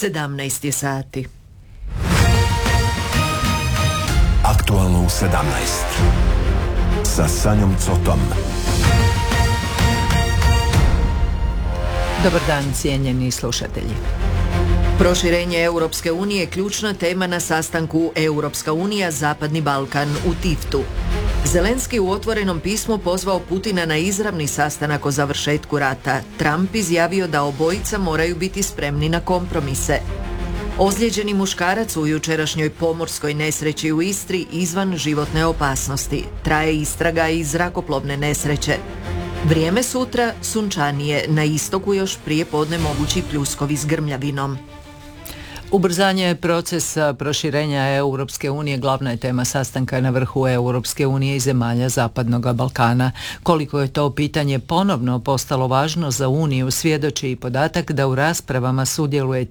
17 je sati. Aktualno u 17. Sa Sanjom Cotom. Dobar dan, cijenjeni slušatelji. Proširenje Europske unije je ključna tema na sastanku Europska unija Zapadni Balkan u Tiftu. Zelenski u otvorenom pismu pozvao Putina na izravni sastanak o završetku rata. Trump izjavio da obojica moraju biti spremni na kompromise. Ozlijeđeni muškarac u jučerašnjoj pomorskoj nesreći u Istri izvan životne opasnosti. Traje istraga i zrakoplovne nesreće. Vrijeme sutra sunčanije, na istoku još prije podne mogući pljuskovi s grmljavinom. Ubrzanje procesa proširenja Europske unije glavna je tema sastanka na vrhu Europske unije i zemalja Zapadnog Balkana. Koliko je to pitanje ponovno postalo važno za Uniju svjedoči i podatak da u raspravama sudjeluje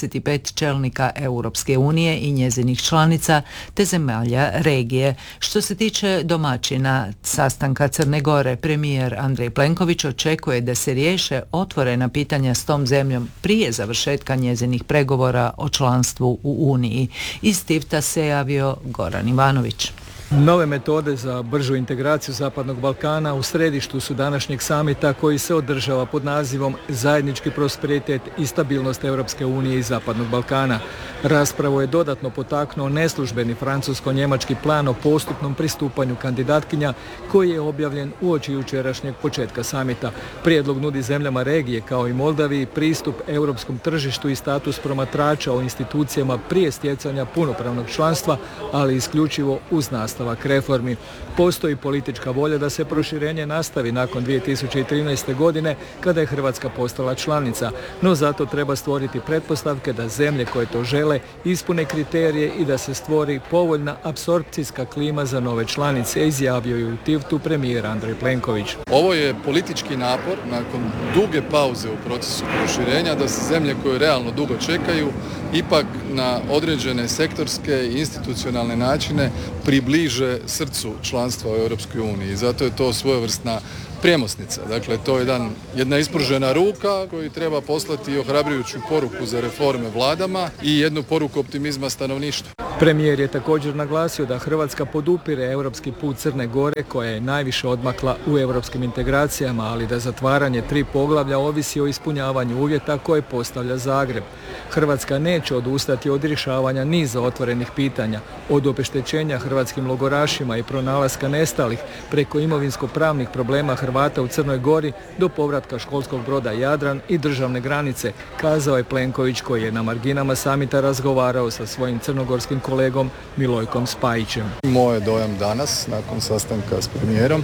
35 čelnika Europske unije i njezinih članica te zemalja regije. Što se tiče domaćina sastanka Crne Gore, premijer Andrej Plenković očekuje da se riješe otvorena pitanja s tom zemljom prije završetka njezinih pregovora o članstvu u Uniji. Iz Tifta se javio Goran Ivanović. Nove metode za bržu integraciju Zapadnog Balkana u središtu su današnjeg samita koji se održava pod nazivom Zajednički prosperitet i stabilnost Europske unije i Zapadnog Balkana. Raspravu je dodatno potaknuo neslužbeni francusko-njemački plan o postupnom pristupanju kandidatkinja koji je objavljen uoči jučerašnjeg početka samita. Prijedlog nudi zemljama regije kao i Moldaviji pristup europskom tržištu i status promatrača o institucijama prije stjecanja punopravnog članstva, ali isključivo uz nastavak reformi. Postoji politička volja da se proširenje nastavi nakon 2013. godine kada je Hrvatska postala članica, no zato treba stvoriti pretpostavke da zemlje koje to žele ispune kriterije i da se stvori povoljna apsorpcijska klima za nove članice, izjavio je u Tiftu premijer Andrej Plenković. Ovo je politički napor nakon duge pauze u procesu proširenja da se zemlje koje realno dugo čekaju ipak na određene sektorske i institucionalne načine približe srcu članstva u Europskoj uniji. Zato je to svojevrsna premosnica. Dakle, to je jedna ispružena ruka koju treba poslati i ohrabrujuću poruku za reforme vladama i jednu poruku optimizma stanovništva. Premijer je također naglasio da Hrvatska podupire europski put Crne Gore koja je najviše odmakla u europskim integracijama, ali da zatvaranje 3 poglavlja ovisi o ispunjavanju uvjeta koje postavlja Zagreb. Hrvatska neće odustati od rješavanja niza otvorenih pitanja, od obeštećenja hrvatskim logorašima i pronalaska nestalih preko imovinsko-pravnih problema Hrvata u Crnoj Gori do povratka školskog broda Jadran i državne granice, kazao je Plenković koji je na marginama samita razgovarao sa svojim crnogorskim kolegom Milojkom Spajićem. Moj je dojam danas, nakon sastanka s premijerom,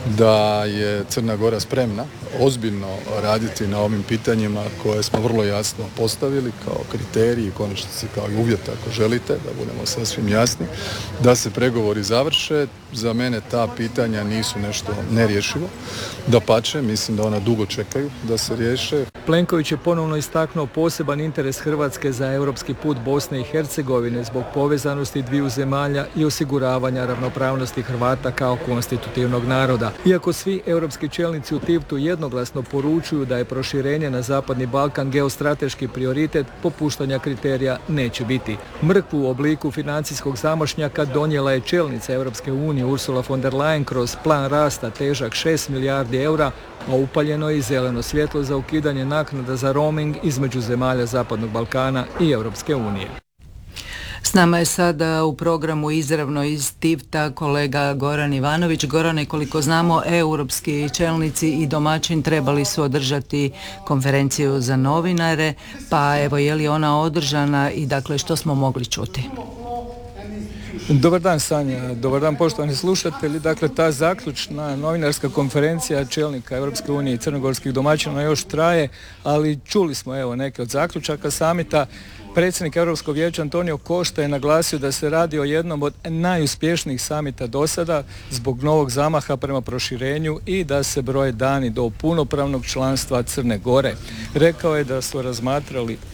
da je Crna Gora spremna ozbiljno raditi na ovim pitanjima koje smo vrlo jasno postavili kao kriteriji, konačnici kao i uvjet ako želite, da budemo sasvim jasni, da se pregovori završe. Za mene ta pitanja nisu nešto nerješivo. Dapače, mislim da ona dugo čekaju da se riješe. Plenković je ponovno istaknuo poseban interes Hrvatske za europski put Bosne i Hercegovine zbog povezanosti dviju zemalja i osiguravanja ravnopravnosti Hrvata kao konstitutivnog naroda. Iako svi europski čelnici u Tiftu jednoglasno poručuju da je proširenje na Zapadni Balkan geostrateški prioritet, popuštanja kriterija neće biti. Mrkvu u obliku financijskog zamašnjaka donijela je čelnica Europske unije Ursula von der Leyen kroz plan rasta težak 6 milijardi eura, a upaljeno je i zeleno svjetlo za ukidanje naknada za roaming između zemalja Zapadnog Balkana i Europske unije. S nama je sada u programu izravno iz Tifta kolega Goran Ivanović. Gorane, koliko znamo, europski čelnici i domaćin trebali su održati konferenciju za novinare, pa evo, je li ona održana i dakle što smo mogli čuti? Dobar dan Sanja, dobar dan poštovani slušatelji. Dakle, ta zaključna novinarska konferencija čelnika Europske unije i crnogorskih domaćina još traje, ali čuli smo evo neke od zaključaka samita. Predsjednik Europskog vijeća Antonio Costa je naglasio da se radi o jednom od najuspješnijih samita do sada zbog novog zamaha prema proširenju i da se broje dani do punopravnog članstva Crne Gore. Rekao je da su razmatrali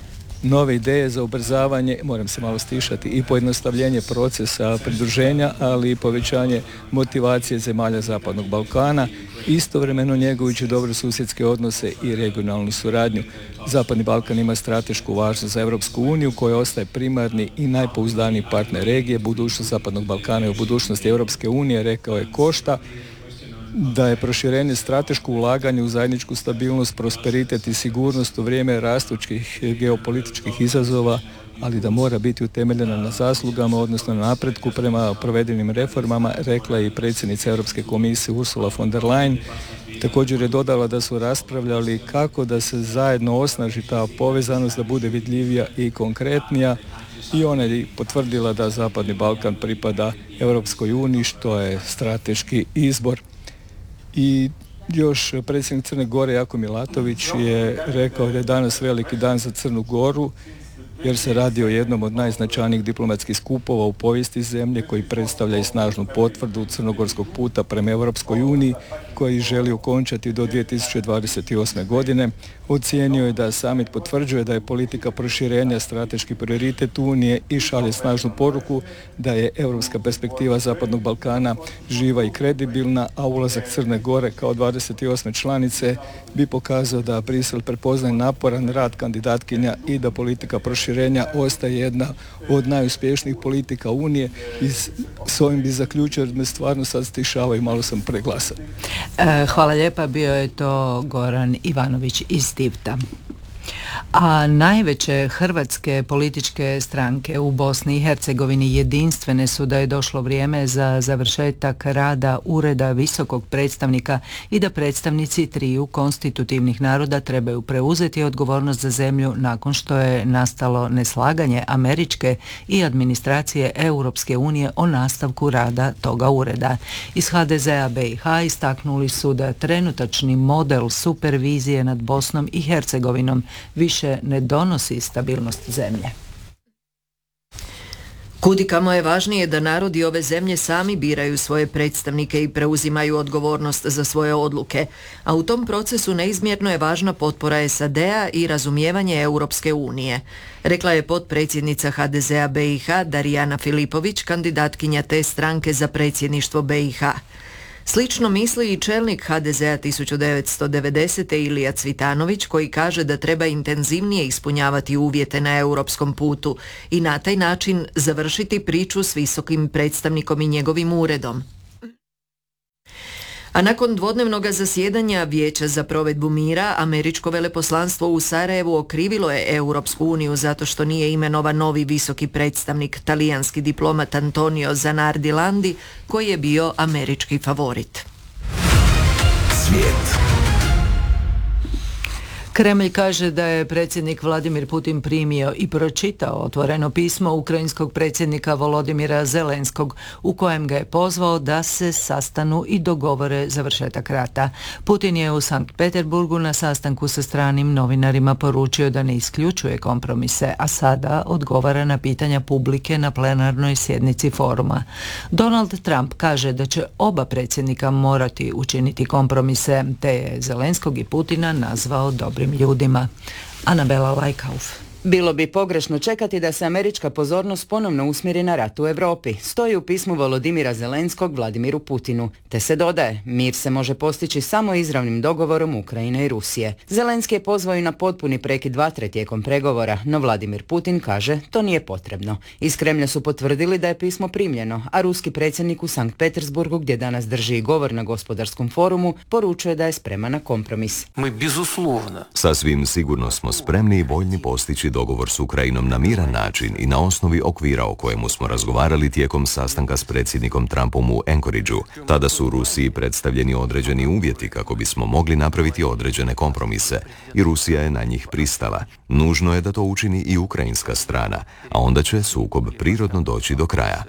nove ideje za ubrzavanje, moram se malo stišati, i pojednostavljenje procesa pridruženja, ali i povećanje motivacije zemalja Zapadnog Balkana, istovremeno njegujući dobrosusjedske odnose i regionalnu suradnju. Zapadni Balkan ima stratešku važnost za Europsku uniju koja ostaje primarni i najpouzdaniji partner regije. Budućnost Zapadnog Balkana i u budućnosti Europske unije, rekao je Košta, da je proširenje strateško ulaganje u zajedničku stabilnost, prosperitet i sigurnost u vrijeme rastućih geopolitičkih izazova, ali da mora biti utemeljena na zaslugama, odnosno na napretku prema provedenim reformama, rekla je i predsjednica Europske komisije Ursula von der Leyen. Također je dodala da su raspravljali kako da se zajedno osnaži ta povezanost, da bude vidljivija i konkretnija, i ona je potvrdila da Zapadni Balkan pripada Europskoj uniji, što je strateški izbor. I još predsjednik Crne Gore Jakov Milatović je rekao da je danas veliki dan za Crnu Goru, jer se radi o jednom od najznačajnijih diplomatskih skupova u povijesti zemlje koji predstavlja i snažnu potvrdu crnogorskog puta prema Europskoj uniji koji želi okončati do 2028. godine. Ocijenio je da samit potvrđuje da je politika proširenja strateški prioritet Unije i šalje snažnu poruku da je europska perspektiva Zapadnog Balkana živa i kredibilna, a ulazak Crne Gore kao 28. članice bi pokazao da Brisel prepoznaje naporan rad kandidatkinja i da politika proširenja ostaje jedna od najuspješnijih politika Unije. I s ovim bi zaključio, jer me stvarno sad stišava i malo sam preglasan. Hvala lijepa, bio je to Goran Ivanović iz Tivta. A najveće hrvatske političke stranke u Bosni i Hercegovini jedinstvene su da je došlo vrijeme za završetak rada Ureda visokog predstavnika i da predstavnici triju konstitutivnih naroda trebaju preuzeti odgovornost za zemlju nakon što je nastalo neslaganje američke i administracije Europske unije o nastavku rada toga ureda. Iz HDZ-a BiH istaknuli su da trenutačni model supervizije nad Bosnom i Hercegovinom više ne donosi stabilnost zemlje. Kudikamo je važnije da narodi ove zemlje sami biraju svoje predstavnike i preuzimaju odgovornost za svoje odluke, a u tom procesu neizmjerno je važna potpora SAD-a i razumijevanje Europske unije, rekla je potpredsjednica HDZ-a BiH Darijana Filipović, kandidatkinja te stranke za predsjedništvo BiH. Slično misli i čelnik HDZ-a 1990. Ilija Cvitanović, koji kaže da treba intenzivnije ispunjavati uvjete na europskom putu i na taj način završiti priču s visokim predstavnikom i njegovim uredom. A nakon dvodnevnog zasjedanja Vijeća za provedbu mira, američko veleposlanstvo u Sarajevu okrivilo je Europsku uniju zato što nije imenovan novi visoki predstavnik, talijanski diplomat Antonio Zanardi Landi, koji je bio američki favorit. Svijet. Kremlj kaže da je predsjednik Vladimir Putin primio i pročitao otvoreno pismo ukrajinskog predsjednika Volodimira Zelenskog u kojem ga je pozvao da se sastanu i dogovore završetak rata. Putin je u Sankt Peterburgu na sastanku sa stranim novinarima poručio da ne isključuje kompromise, a sada odgovara na pitanja publike na plenarnoj sjednici foruma. Donald Trump kaže da će oba predsjednika morati učiniti kompromise, te je Zelenskog i Putina nazvao dobrim ljudima. Anabela Lajkauf. Bilo bi pogrešno čekati da se američka pozornost ponovno usmjeri na rat u Europi, stoji u pismu Volodimira Zelenskog Vladimiru Putinu, te se dodaje, mir se može postići samo izravnim dogovorom Ukrajine i Rusije. Zelenski je pozvao i na potpuni prekid vatre tijekom pregovora, no Vladimir Putin kaže to nije potrebno. Iz Kremlja su potvrdili da je pismo primljeno, a ruski predsjednik u Sankt Petersburgu, gdje danas drži govor na gospodarskom forumu, poručuje da je spreman na kompromis. Sasvim sigurno smo spremni i voljni postići dogovor s Ukrajinom na miran način i na osnovi okvira o kojemu smo razgovarali tijekom sastanka s predsjednikom Trumpom u Anchorageu. Tada su Rusiji predstavljeni određeni uvjeti kako bismo mogli napraviti određene kompromise i Rusija je na njih pristala. Nužno je da to učini i ukrajinska strana, a onda će sukob prirodno doći do kraja.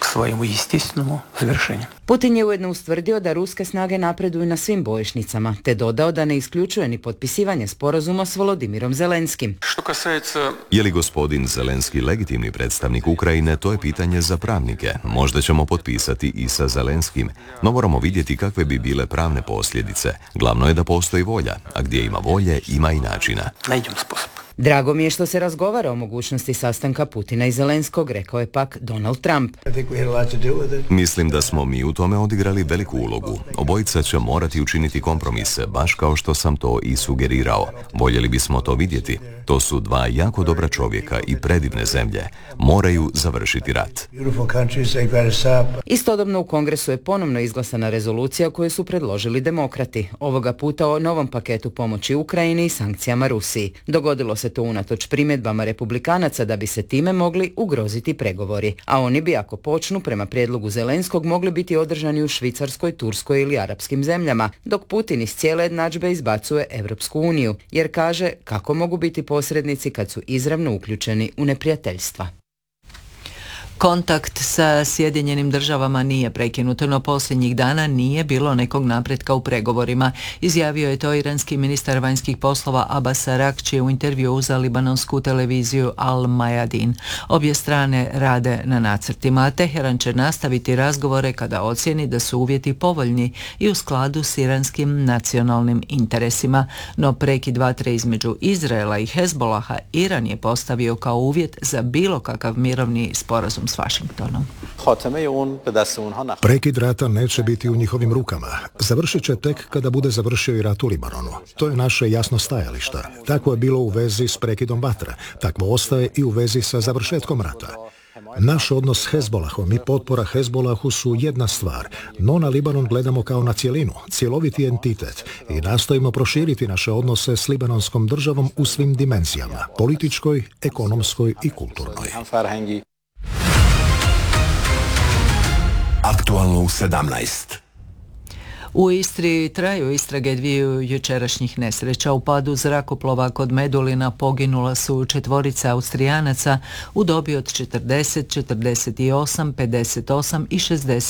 Putin je ujedno ustvrdio da ruske snage napreduju na svim bojišnicama, te dodao da ne isključuje ni potpisivanje sporazuma s Volodimirom Zelenskim. Je li gospodin Zelenski legitimni predstavnik Ukrajine, to je pitanje za pravnike. Možda ćemo potpisati i sa Zelenskim, no moramo vidjeti kakve bi bile pravne posljedice. Glavno je da postoji volja, a gdje ima volje, ima i načina. Drago mi je što se razgovara o mogućnosti sastanka Putina i Zelenskog, rekao je pak Donald Trump. Mislim da smo mi u tome odigrali veliku ulogu. Obojica će morati učiniti kompromise, baš kao što sam to i sugerirao. Voljeli bismo to vidjeti. To su dva jako dobra čovjeka i predivne zemlje. Moraju završiti rat. Istodobno u Kongresu je ponovno izglasana rezolucija koju su predložili demokrati. Ovoga puta o novom paketu pomoći Ukrajini i sankcijama Rusiji. Dogodilo se to unatoč primjedbama republikanaca da bi se time mogli ugroziti pregovori. A oni bi, ako počnu, prema prijedlogu Zelenskog, mogli biti održani u Švicarskoj, Turskoj ili arapskim zemljama, dok Putin iz cijele jednadžbe izbacuje Europsku uniju, jer kaže kako mogu biti posrednici kad su izravno uključeni u neprijateljstva. Kontakt sa Sjedinjenim državama nije prekinut, no posljednjih dana nije bilo nekog napretka u pregovorima. Izjavio je to iranski ministar vanjskih poslova Abbas Araghči u intervjuu za libanonsku televiziju Al Mayadin. Obje strane rade na nacrtima, a Teheran će nastaviti razgovore kada ocijeni da su uvjeti povoljni i u skladu s iranskim nacionalnim interesima. No prekid vatre između Izraela i Hezbolaha Iran je postavio kao uvjet za bilo kakav mirovni sporazum s Washingtonom. Prekid rata neće biti u njihovim rukama. Završit će tek kada bude završio i rat u Libanonu. To je naše jasno stajalište. Tako je bilo u vezi s prekidom vatre. Takvo ostaje i u vezi sa završetkom rata. Naš odnos s Hezbolahom i potpora Hezbolahu su jedna stvar, no na Libanon gledamo kao na cjelinu, cjeloviti entitet i nastojimo proširiti naše odnose s libanonskom državom u svim dimenzijama, političkoj, ekonomskoj i kulturnoj. Aktualno u 17. U Istri traju istrage dviju jučerašnjih nesreća. U padu zrakoplova kod Medulina poginula su 4 Austrijanaca u dobi od 40, 48, 58 i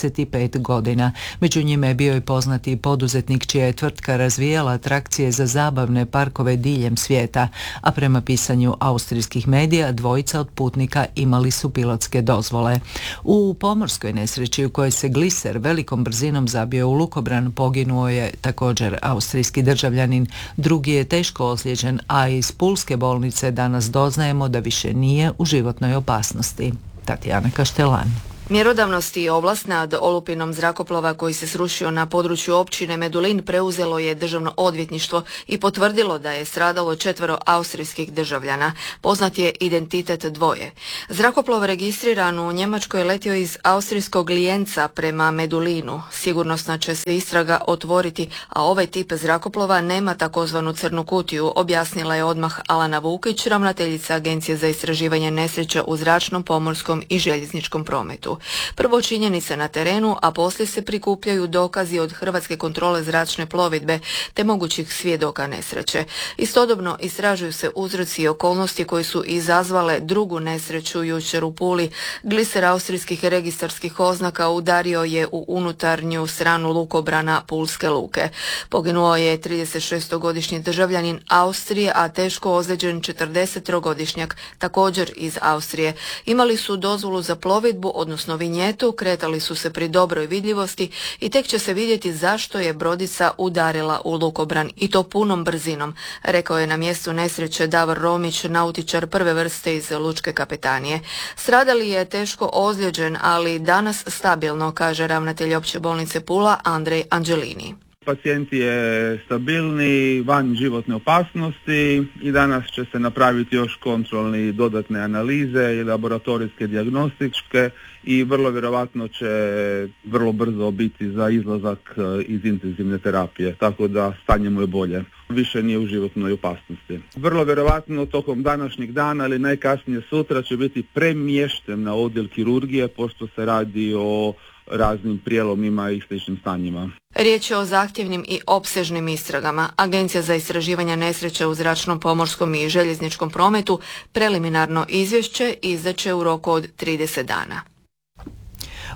65 godina. Među njima je bio i poznati poduzetnik čija je tvrtka razvijala atrakcije za zabavne parkove diljem svijeta, a prema pisanju austrijskih medija 2 od putnika imali su pilotske dozvole. U pomorskoj nesreći u kojoj se gliser velikom brzinom zabio u lukobran poginuo je također austrijski državljanin. Drugi je teško ozlijeđen, a iz pulske bolnice danas doznajemo da više nije u životnoj opasnosti. Tatjana Kaštelan. Mjerodavnost i ovlast nad olupinom zrakoplova koji se srušio na području općine Medulin preuzelo je državno odvjetništvo i potvrdilo da je stradalo 4 austrijskih državljana. Poznat je identitet 2. Zrakoplov registriran u Njemačkoj letio iz austrijskog Lijenca prema Medulinu. Sigurnosna će se istraga otvoriti, a ovaj tip zrakoplova nema takozvanu crnu kutiju, objasnila je odmah Alana Vukić, ravnateljica Agencije za istraživanje nesreća u zračnom, pomorskom i željezničkom prometu. Prvo činjenice na terenu, a poslije se prikupljaju dokazi od Hrvatske kontrole zračne plovidbe te mogućih svjedoka nesreće. Istodobno istražuju se uzroci i okolnosti koji su izazvale drugu nesreću jučer u Puli. Gliser austrijskih registarskih oznaka udario je u unutarnju stranu lukobrana Pulske luke. Poginuo je 36-godišnji državljanin Austrije, a teško ozlijeđen 43-godišnjak, također iz Austrije. Imali su dozvolu za plovidbu, odnosno vinjetu, kretali su se pri dobroj vidljivosti i tek će se vidjeti zašto je brodica udarila u lukobran i to punom brzinom, rekao je na mjestu nesreće Davor Romić, nautičar prve vrste iz lučke kapetanije. Stradali je teško ozlijeđen, ali danas stabilno, kaže ravnatelj opće bolnice Pula Andrej Anđelini. Pacijent je stabilni, van životne opasnosti i danas će se napraviti još kontrolni dodatne analize i laboratorijske dijagnostičke i vrlo vjerovatno će vrlo brzo biti za izlazak iz intenzivne terapije, tako da stanje mu je bolje. Više nije u životnoj opasnosti. Vrlo vjerovatno tokom današnjeg dana ili najkasnije sutra će biti premješten na odjel kirurgije, pošto se radi o raznim prijelomima i sličnim stanjima. Riječ je o zahtjevnim i opsežnim istragama. Agencija za istraživanje nesreća u zračnom, pomorskom i željezničkom prometu preliminarno izvješće izdaće u roku od 30 dana.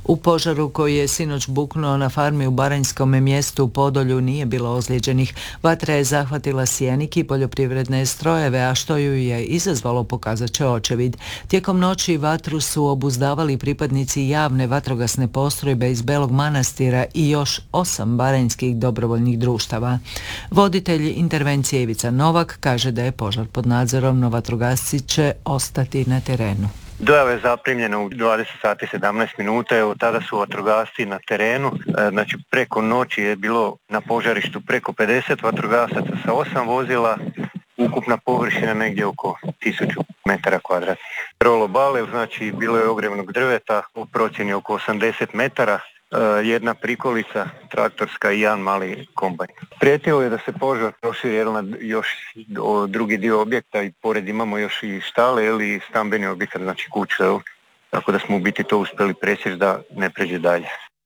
U požaru koji je sinoć buknuo na farmi u baranjskom mjestu Podolju nije bilo ozlijeđenih. Vatra je zahvatila sjenik i poljoprivredne strojeve, a što ju je izazvalo pokazat će očevid. Tijekom noći vatru su obuzdavali pripadnici javne vatrogasne postrojbe iz Belog Manastira i još 8 baranjskih dobrovoljnih društava. Voditelj intervencije Ivica Novak kaže da je požar pod nadzorom, no vatrogasci će ostati na terenu. Dojava je zaprimljena u 20 sati 17 minuta, evo tada su vatrogasci na terenu, znači preko noći je bilo na požarištu preko 50 vatrogasaca sa 8 vozila, ukupna površina negdje oko 1000 metara kvadratnih. Rolo bale, znači bilo je ogrevnog drveta u procjeni oko 80 metara, jedna prikolica traktorska i jedan mali kombajn. Prijetilo je da se požar proširi na još drugi dio objekta i pored imamo još i štale ili stambeni objekat, znači kuće, tako da smo u biti to uspjeli presjeći da ne pređe dalje.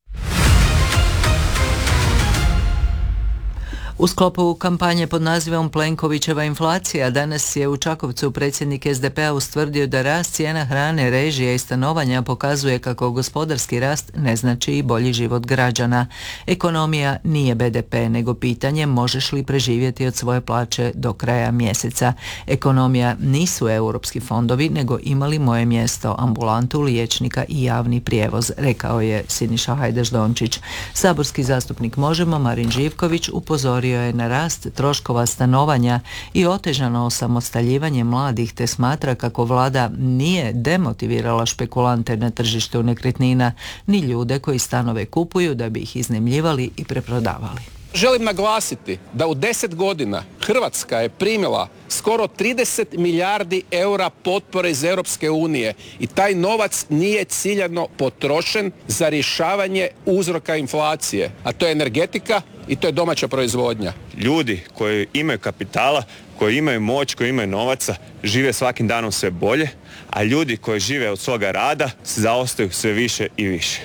U sklopu kampanje pod nazivom Plenkovićeva inflacija danas je u Čakovcu predsjednik SDP-a ustvrdio da rast cijena hrane, režija i stanovanja pokazuje kako gospodarski rast ne znači i bolji život građana. Ekonomija nije BDP, nego pitanje možeš li preživjeti od svoje plaće do kraja mjeseca. Ekonomija nisu europski fondovi, nego imali moje mjesto, ambulantu, liječnika i javni prijevoz, rekao je Siniša Hajdaš-Dončić. Saborski zastupnik Možemo Marin Živković upozorio je na rast troškova stanovanja i otežano osamostaljivanje mladih, te smatra kako vlada nije demotivirala špekulante na tržištu nekretnina ni ljude koji stanove kupuju da bi ih iznajmljivali i preprodavali. Želim naglasiti da u 10 godina Hrvatska je primila skoro 30 milijardi eura potpore iz Europske unije i taj novac nije ciljano potrošen za rješavanje uzroka inflacije, a to je energetika i to je domaća proizvodnja. Ljudi koji imaju kapitala, koji imaju moć, koji imaju novaca, žive svakim danom sve bolje, a ljudi koji žive od svoga rada zaostaju sve više i više.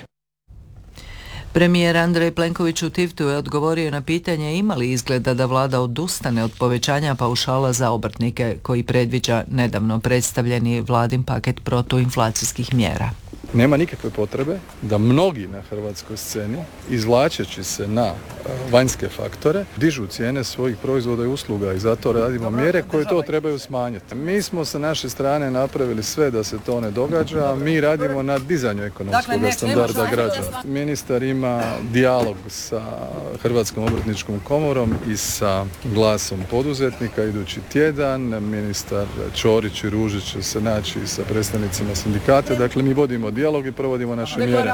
Premijer Andrej Plenković u Tivtu je odgovorio na pitanje ima li izgleda da vlada odustane od povećanja paušala za obrtnike koji predviđa nedavno predstavljeni vladin paket protuinflacijskih mjera. Nema nikakve potrebe da mnogi na hrvatskoj sceni, izvlačeći se na vanjske faktore, dižu cijene svojih proizvoda i usluga i zato radimo mjere koje to trebaju smanjiti. Mi smo sa naše strane napravili sve da se to ne događa, mi radimo na dizanju ekonomskog standarda građana. Ministar ima dijalog sa Hrvatskom obrtničkom komorom i sa glasom poduzetnika idući tjedan. Ministar Ćorić i Ružić će se naći sa predstavnicima sindikata, dakle mi vodimo dijalog i provodimo naše mjere.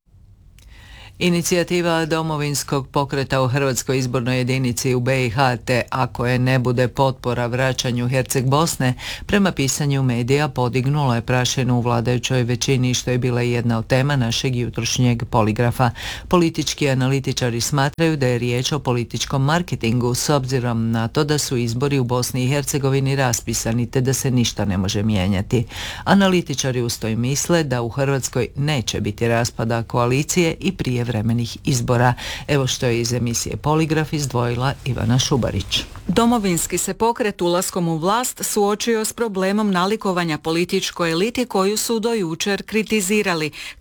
Inicijativa Domovinskog pokreta u Hrvatskoj izbornoj jedinici u BiH, te ako je ne bude potpora vraćanju Herceg Bosne, prema pisanju medija podignula je prašinu u vladajućoj većini, što je bila jedna od tema našeg jutrošnjeg poligrafa. Politički analitičari smatraju da je riječ o političkom marketingu s obzirom na to da su izbori u Bosni i Hercegovini raspisani te da se ništa ne može mijenjati. Analitičari usto misle da u Hrvatskoj neće biti raspada koalicije i prijevremenih izbora. Evo što je iz emisije Poligraf izdvojila Ivana Šubarić. Domovinski se pokret ulaskom u vlast suočio s problemom nalikovanja političkoj eliti koju su do jučer kritizirali.